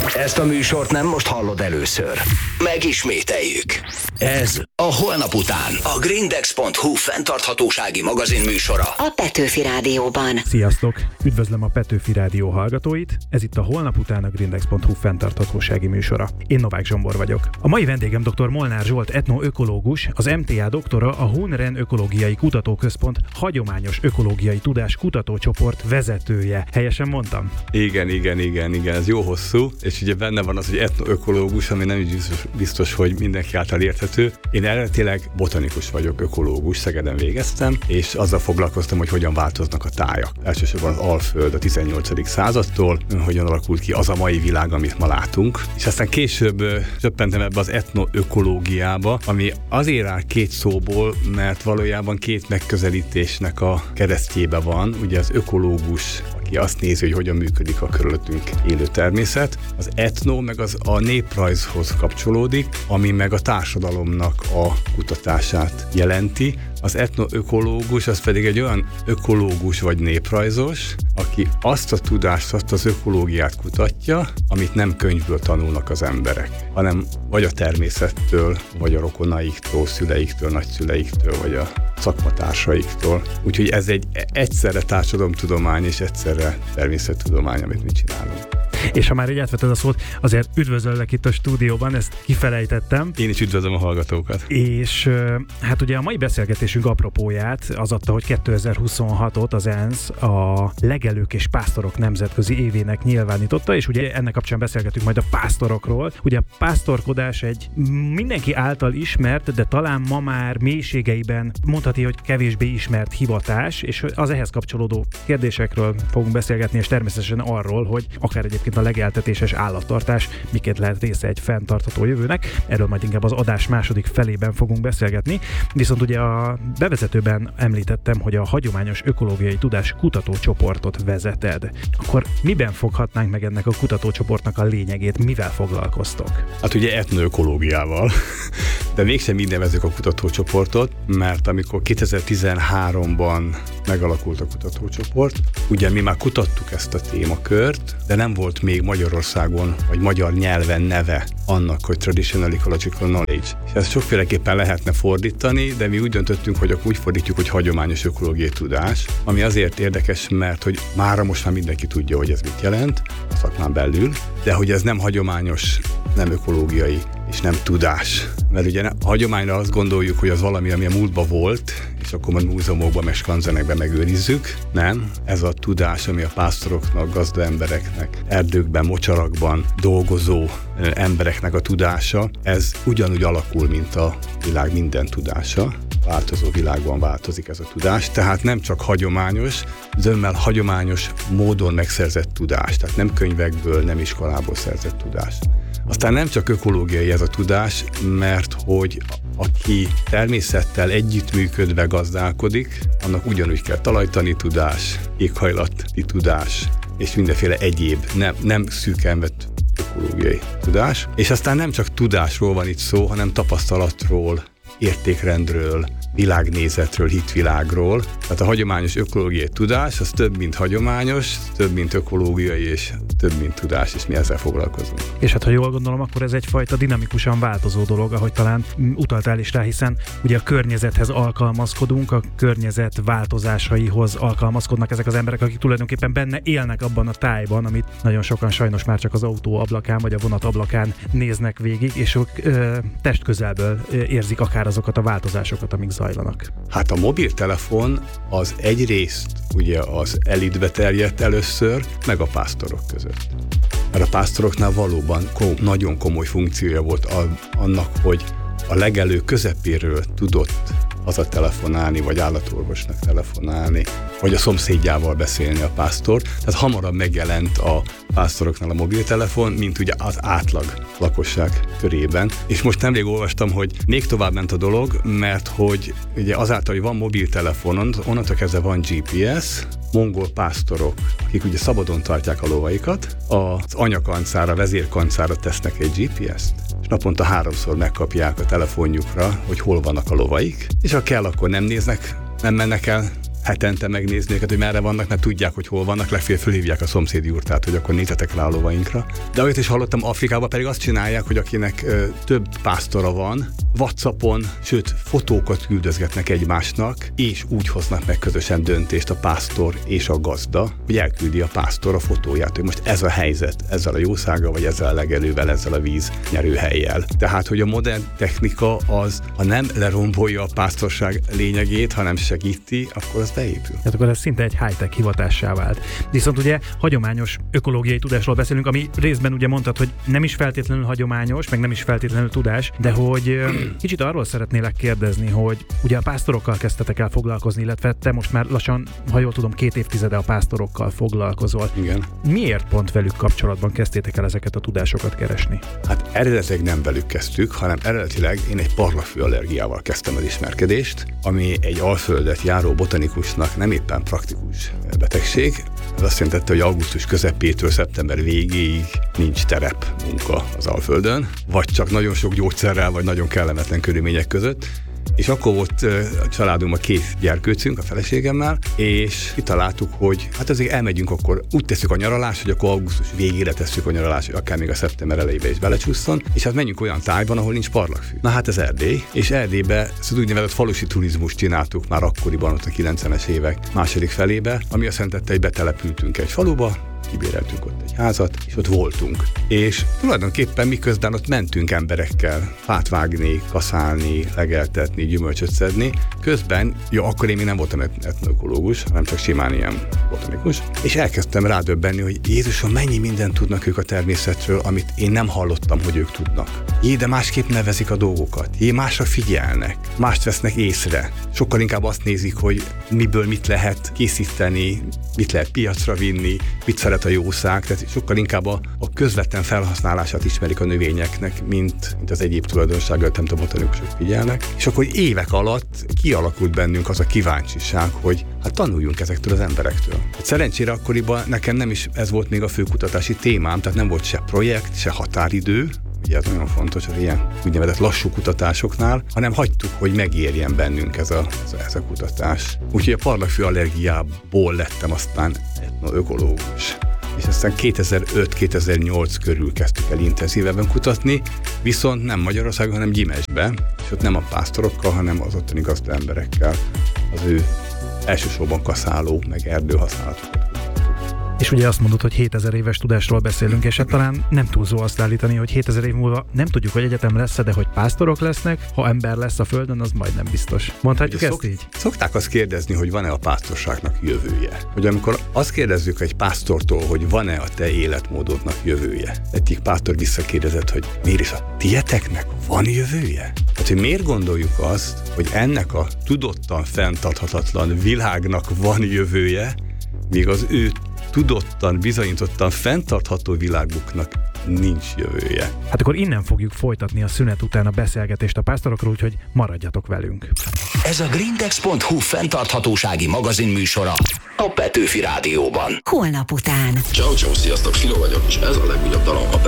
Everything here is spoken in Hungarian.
Ezt a műsort nem most hallod először. Megismételjük. Ez a Holnap után. A grindex.hu fenntarthatósági magazin műsora. A Petőfi Rádióban. Sziasztok! Üdvözlöm a Petőfi Rádió hallgatóit. Ez itt a Holnap után a grindex.hu fenntarthatósági műsora. Én Novák Zsombor vagyok. A mai vendégem dr. Molnár Zsolt etnoökológus, az MTA doktora, a Hun-Ren Ökológiai Kutatóközpont hagyományos ökológiai tudás kutatócsoport vezetője. Helyesen mondtam? Igen, ez jó hosszú, és ugye benne van az, hogy etnoökológus, ami nem is biztos, hogy mindenki által érthető. Én eredetileg botanikus vagyok, ökológus, Szegeden végeztem, és azzal foglalkoztam, hogy hogyan változnak a tájak. Elsősorban az Alföld a 18. századtól, hogyan alakult ki az a mai világ, amit ma látunk. És aztán később csöppentem ebbe az etnoökológiába, ami azért áll két szóból, mert valójában két megközelítésnek a keresztjébe van. Ugye az ökológus, aki azt nézi, hogy hogyan működik a körülöttünk élő természet, az etno meg az a néprajzhoz kapcsolódik, ami meg a társadalomnak a kutatását jelenti. Az etnoökológus az pedig egy olyan ökológus vagy néprajzos, aki azt a tudást, azt az ökológiát kutatja, amit nem könyvből tanulnak az emberek, hanem vagy a természettől, vagy a rokonaiktól, szüleiktől, nagyszüleiktől, vagy a szakmatársaiktól. Úgyhogy ez egy egyszerre társadalomtudomány és egyszerre természettudomány, amit mi csinálunk. És ha már így átvetted a szót, azért üdvözöllek itt a stúdióban, ezt kifelejtettem. Én is üdvözlöm a hallgatókat. És hát ugye a mai beszélgetésünk apropóját az adta, hogy 2026-ot az ENSZ a legelők és pásztorok nemzetközi évének nyilvánította, és ugye ennek kapcsán beszélgetünk majd a pásztorokról. Ugye a pásztorkodás egy mindenki által ismert, de talán ma már mélységeiben mondhatni, hogy kevésbé ismert hivatás, és az ehhez kapcsolódó kérdésekről fogunk beszélgetni, és természetesen arról, hogy akár egyébként a legeltetéses állattartás miként lehet része egy fenntartható jövőnek. Erről majd inkább az adás második felében fogunk beszélgetni. Viszont ugye a bevezetőben említettem, hogy a hagyományos ökológiai tudás kutatócsoportot vezeted. Akkor miben foghatnánk meg ennek a kutatócsoportnak a lényegét? Mivel foglalkoztok? Hát ugye etnoökológiával, de mégsem így nevezzük a kutatócsoportot, mert amikor 2013-ban megalakult a kutatócsoport, ugye mi már kutattuk ezt a témakört, de nem volt még Magyarországon, vagy magyar nyelven neve annak, hogy Traditional Ecological Knowledge. És ezt sokféleképpen lehetne fordítani, de mi úgy döntöttünk, hogy akkor úgy fordítjuk, hogy hagyományos ökológiai tudás, ami azért érdekes, mert hogy mára most már mindenki tudja, hogy ez mit jelent a szakmán belül, de hogy ez nem hagyományos, nem ökológiai és nem tudás. Mert ugye a hagyományra azt gondoljuk, hogy az valami, ami a múltban volt, és akkor majd múzeumokban, meg skanzenekben megőrizzük. Nem. Ez a tudás, ami a pásztoroknak, gazda embereknek, erdőkben, mocsarakban dolgozó embereknek a tudása, ez ugyanúgy alakul, mint a világ minden tudása. Változó világban változik ez a tudás, tehát nem csak hagyományos, zömmel hagyományos módon megszerzett tudás, tehát nem könyvekből, nem iskolából szerzett tudás. Aztán nem csak ökológiai ez a tudás, mert hogy aki természettel együttműködve gazdálkodik, annak ugyanúgy kell talajtani tudás, éghajlati tudás, és mindenféle egyéb, nem szűken vett ökológiai tudás. És aztán nem csak tudásról van itt szó, hanem tapasztalatról, értékrendről, világnézetről, hitvilágról. Tehát a hagyományos ökológiai tudás az több, mint hagyományos, több, mint ökológiai, és több, mint tudás, és mi ezzel foglalkozunk. És hát, ha jól gondolom, akkor ez egyfajta dinamikusan változó dolog, ahogy talán utaltál is rá, hiszen ugye a környezethez alkalmazkodunk, a környezet változásaihoz alkalmazkodnak ezek az emberek, akik tulajdonképpen benne élnek abban a tájban, amit nagyon sokan sajnos már csak az autó ablakán vagy a vonat ablakán néznek végig, és ők testközelből érzik akár azokat a változásokat, amik zajlanak. Hát a mobiltelefon az egyrészt ugye az elitbe terjedt először, meg a pásztorok között. Mert a pásztoroknál valóban nagyon komoly funkciója volt annak, hogy a legelő közepéről tudott hazatelefonálni, vagy állatorvosnak telefonálni, vagy a szomszédjával beszélni a pásztor. Tehát hamarabb megjelent a pásztoroknál a mobiltelefon, mint ugye az átlag lakosság körében. És most nemrég olvastam, hogy még tovább ment a dolog, mert hogy ugye azáltal, hogy van mobiltelefonon, onnantól kezdve van GPS, mongol pásztorok, akik ugye szabadon tartják a lovaikat, az anyakancára, vezérkancára tesznek egy GPS-t, és naponta 3-szor megkapják a telefonjukra, hogy hol vannak a lovaik, és ha kell, akkor nem mennek el hetente megnézni őket, hogy merre vannak, mert tudják, hogy hol vannak, legfeljebb fölhívják a szomszédi jurtát, hogy akkor nézzetek rá a lovainkra. De olyat is hallottam, Afrikában pedig azt csinálják, hogy akinek több pásztora van, WhatsAppon, sőt, fotókat küldözgetnek egymásnak, és úgy hoznak meg közösen döntést a pásztor és a gazda, hogy elküldi a pásztor a fotóját, hogy most ez a helyzet, ezzel a jószággal, vagy ezzel a legelővel, ezzel a víz nyerőhellyel. Tehát, hogy a modern technika az, ha nem lerombolja a pásztorság lényegét, hanem segíti, akkor az beépül. Tehát akkor ez szinte egy high-tech hivatássá vált. Viszont ugye hagyományos ökológiai tudásról beszélünk, ami részben ugye mondtad, hogy nem is feltétlenül hagyományos, meg nem is feltétlenül tudás, de hogy kicsit arról szeretnélek kérdezni, hogy ugye a pásztorokkal kezdtetek el foglalkozni, illetve te most már lassan, ha jól tudom, 2 évtizede a pásztorokkal foglalkozol. Igen. Miért pont velük kapcsolatban kezdtétek el ezeket a tudásokat keresni? Hát eredetileg nem velük kezdtük, hanem eredetileg én egy parlagfű allergiával kezdtem az ismerkedést, ami egy Alföldet járó botanikusnak nem éppen praktikus betegség. Ez azt jelentette, hogy augusztus közepétől szeptember végéig nincs terep munka az Alföldön, vagy csak nagyon sok gyógyszerrel, vagy nagyon kellemetlen körülmények között. És akkor volt a családunkban 2 gyerkőcünk a feleségemmel, és kitaláltuk, hogy hát azért elmegyünk, akkor úgy tesszük a nyaralást, hogy akkor augusztus végére tesszük a nyaralást, hogy akár még a szeptember elejébe is belecsúszson, és hát menjünk olyan tájban, ahol nincs parlagfű. Na hát ez Erdély, és Erdélybe ezt az úgynevezett falusi turizmust csináltuk már akkoriban, ott a 90-es évek második felébe, ami azt jelentette, hogy betelepültünk egy faluba, kibéreltünk ott egy házat, és ott voltunk. És tulajdonképpen miközben ott mentünk emberekkel fát vágni, kaszálni, legeltetni, gyümölcsöt szedni, közben, akkor én még nem voltam etnoökológus, hanem csak simán ilyen botanikus, és elkezdtem rádöbbenni, hogy Jézusom, mennyi mindent tudnak ők a természetről, amit én nem hallottam, hogy ők tudnak. De másképp nevezik a dolgokat. Másra figyelnek, mást vesznek észre. Sokkal inkább azt nézik, hogy miből mit lehet készíteni, mit lehet piacra vinni, mit szeret a jószág, tehát sokkal inkább a közvetlen felhasználását ismerik a növényeknek, mint az egyéb tulajdonsággal, nem a botanikusok figyelnek. És akkor évek alatt kialakult bennünk az a kíváncsiság, hogy hát tanuljunk ezektől az emberektől. Hát szerencsére akkoriban nekem nem is ez volt még a főkutatási témám, tehát nem volt se projekt, se határidő, ugye ez nagyon fontos az ilyen úgynevezett lassú kutatásoknál, hanem hagytuk, hogy megérjen bennünk ez a kutatás. Úgyhogy a parlagfű allergiából lettem aztán etnoökológus. És aztán 2005-2008 körül kezdtük el intenzívebben kutatni, viszont nem Magyarországon, hanem Gyimesbe, és ott nem a pásztorokkal, hanem az ottani gazdaemberekkel, az ő elsősorban kaszáló, meg erdőhasználatokat. És ugye azt mondod, hogy 7000 éves tudásról beszélünk, és hát talán nem túlzó azt állítani, hogy 7000 év múlva nem tudjuk, hogy egyetem lesz, de hogy pásztorok lesznek, ha ember lesz a Földön, az majdnem biztos. Mondhatjuk ezt így? Szokták azt kérdezni, hogy van-e a pásztorságnak jövője. Hogy amikor azt kérdezzük egy pásztortól, hogy van-e a te életmódodnak jövője, egyik pásztor visszakérdezett, hogy miért is a tieteknek van jövője? Hát, hogy miért gondoljuk azt, hogy ennek a tudottan fenntarthatatlan világnak van jövője, míg az ő tudottan, bizonyítottan fenntartható világuknak nincs jövője. Hát akkor innen fogjuk folytatni a szünet után a beszélgetést a pásztorokról, úgyhogy maradjatok velünk. Ez a grindex.hu fenntarthatósági magazin műsora a Petőfi Rádióban. Holnap után. Ciao, sziasztok, Silo vagyok, és ez a legújabb dalom a